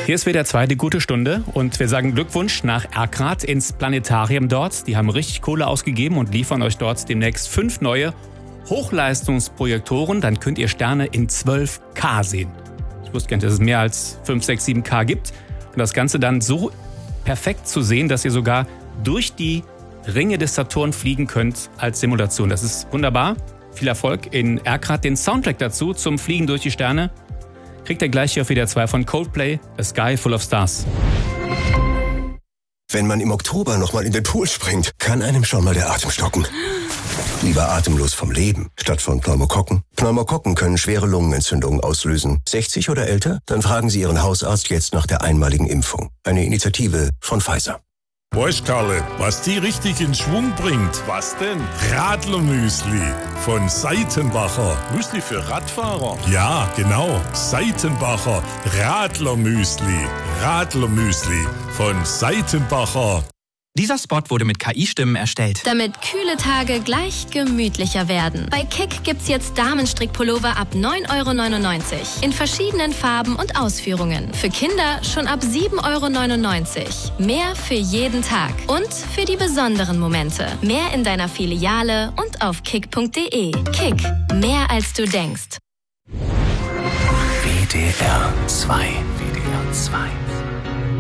Hier ist WDR 2 die gute Stunde und wir sagen Glückwunsch nach Erkrath ins Planetarium dort. Die haben richtig Kohle ausgegeben und liefern euch dort demnächst 5 neue Hochleistungsprojektoren. Dann könnt ihr Sterne in 12K sehen. Ich wusste gar nicht, dass es mehr als 5, 6, 7K gibt. Und das Ganze dann so perfekt zu sehen, dass ihr sogar durch die Ringe des Saturn fliegen könnt als Simulation. Das ist wunderbar. Viel Erfolg in Erkrath. Den Soundtrack dazu zum Fliegen durch die Sterne kriegt ihr gleich hier auf WDR 2 von Coldplay, A Sky Full of Stars. Wenn man im Oktober nochmal in den Pool springt, kann einem schon mal der Atem stocken. Lieber atemlos vom Leben, statt von Pneumokokken. Pneumokokken können schwere Lungenentzündungen auslösen. 60 oder älter? Dann fragen Sie Ihren Hausarzt jetzt nach der einmaligen Impfung. Eine Initiative von Pfizer. Weißt Karle, was die richtig in Schwung bringt? Was denn? Radlermüsli von Seitenbacher. Müsli für Radfahrer? Ja, genau. Seitenbacher Radlermüsli. Radlermüsli von Seitenbacher. Dieser Spot wurde mit KI-Stimmen erstellt. Damit kühle Tage gleich gemütlicher werden. Bei Kick gibt's jetzt Damenstrickpullover ab 9,99 € in verschiedenen Farben und Ausführungen. Für Kinder schon ab 7,99 €. Mehr für jeden Tag und für die besonderen Momente. Mehr in deiner Filiale und auf kick.de. Kick, mehr als du denkst. WDR 2. WDR 2.